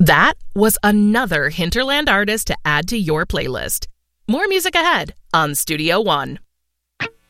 That was another Hinterland artist to add to your playlist. More music ahead on Studio One.